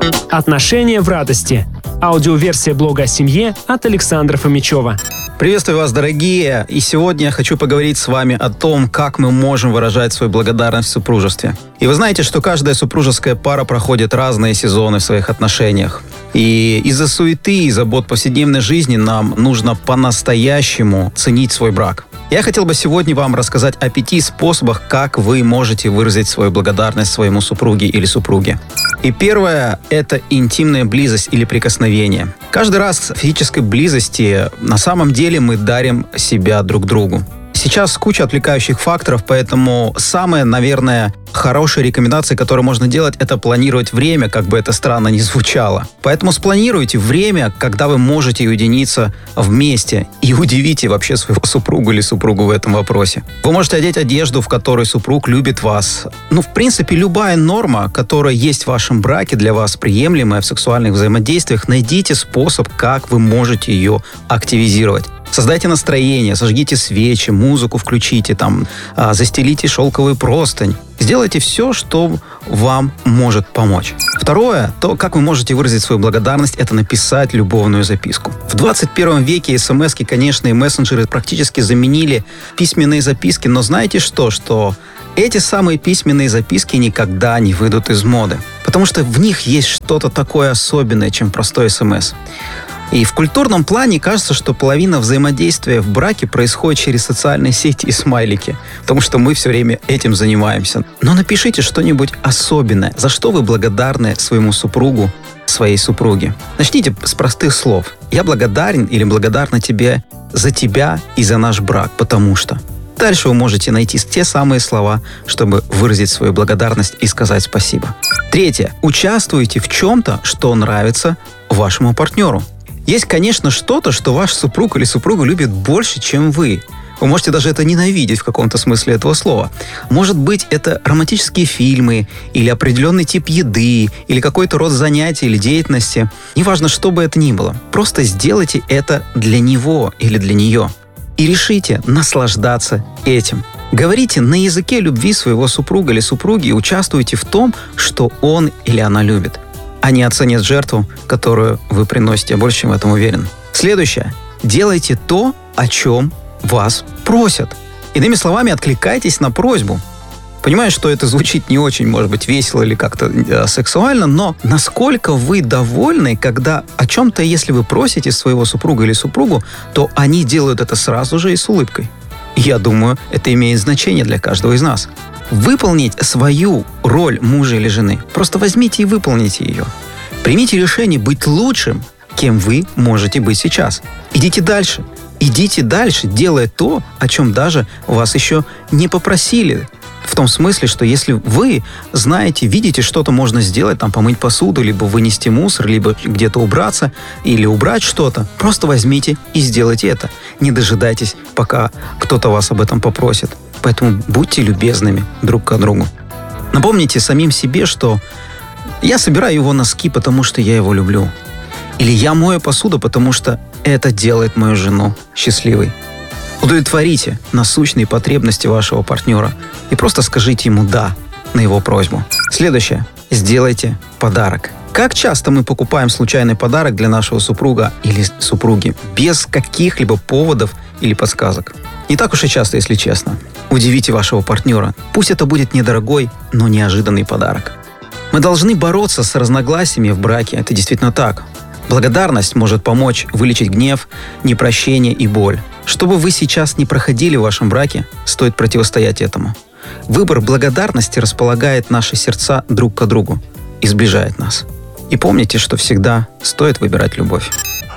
Отношения в радости. Аудиоверсия блога о семье от Александра Фомичева. Приветствую вас, дорогие! И сегодня я хочу поговорить с вами о том, как мы можем выражать свою благодарность в супружестве. И вы знаете, что каждая супружеская пара проходит разные сезоны в своих отношениях. И из-за суеты и забот повседневной жизни нам нужно по-настоящему ценить свой брак. Я хотел бы сегодня вам рассказать о 5 способах, как вы можете выразить свою благодарность своему супруге или супруге. И первое – это интимная близость или прикосновение. Каждый раз в физической близости на самом деле мы дарим себя друг другу. Сейчас куча отвлекающих факторов, поэтому самая, наверное, хорошая рекомендация, которую можно делать, это планировать время, как бы это странно ни звучало. Поэтому спланируйте время, когда вы можете уединиться вместе и удивите вообще своего супруга или супругу в этом вопросе. Вы можете одеть одежду, в которой супруг любит вас. В принципе, любая норма, которая есть в вашем браке, для вас приемлемая в сексуальных взаимодействиях, найдите способ, как вы можете ее активизировать. Создайте настроение, сожгите свечи, музыку включите, застелите шелковую простынь. Сделайте все, что вам может помочь. Второе, то, как вы можете выразить свою благодарность, это написать любовную записку. В 21 веке смс-ки, конечно, и мессенджеры практически заменили письменные записки, но знаете что эти самые письменные записки никогда не выйдут из моды, потому что в них есть что-то такое особенное, чем простой смс. И в культурном плане кажется, что половина взаимодействия в браке происходит через социальные сети и смайлики, потому что мы все время этим занимаемся. Но напишите что-нибудь особенное, за что вы благодарны своему супругу, своей супруге. Начните с простых слов. «Я благодарен» или «благодарна тебе за тебя и за наш брак, потому что». Дальше вы можете найти те самые слова, чтобы выразить свою благодарность и сказать спасибо. Третье. Участвуйте в чем-то, что нравится вашему партнеру. Есть, конечно, что-то, что ваш супруг или супруга любит больше, чем вы. Вы можете даже это ненавидеть в каком-то смысле этого слова. Может быть, это романтические фильмы, или определенный тип еды, или какой-то род занятий или деятельности. Неважно, что бы это ни было. Просто сделайте это для него или для нее. И решите наслаждаться этим. Говорите на языке любви своего супруга или супруги и участвуйте в том, что он или она любит. Они оценят жертву, которую вы приносите. Я больше чем в этом уверен. Следующее. Делайте то, о чем вас просят. Иными словами, откликайтесь на просьбу. Понимаю, что это звучит не очень, может быть, весело или как-то сексуально, но насколько вы довольны, когда о чем-то, если вы просите своего супруга или супругу, то они делают это сразу же и с улыбкой. Я думаю, это имеет значение для каждого из нас. Выполнить свою роль мужа или жены. Просто возьмите и выполните ее. Примите решение быть лучшим, кем вы можете быть сейчас. Идите дальше. Идите дальше, делая то, о чем даже вас еще не попросили. В том смысле, что если вы знаете, видите, что-то можно сделать, помыть посуду, либо вынести мусор, либо где-то убраться, или убрать что-то, просто возьмите и сделайте это. Не дожидайтесь, пока кто-то вас об этом попросит. Поэтому будьте любезными друг к другу. Напомните самим себе, что я собираю его носки, потому что я его люблю. Или я мою посуду, потому что это делает мою жену счастливой. Удовлетворите насущные потребности вашего партнера и просто скажите ему «да» на его просьбу. Следующее. Сделайте подарок. Как часто мы покупаем случайный подарок для нашего супруга или супруги без каких-либо поводов или подсказок? Не так уж и часто, если честно. Удивите вашего партнера. Пусть это будет недорогой, но неожиданный подарок. Мы должны бороться с разногласиями в браке. Это действительно так. Благодарность может помочь вылечить гнев, непрощение и боль. Что бы вы сейчас ни проходили в вашем браке, стоит противостоять этому. Выбор благодарности располагает наши сердца друг к другу и сближает нас. И помните, что всегда стоит выбирать любовь.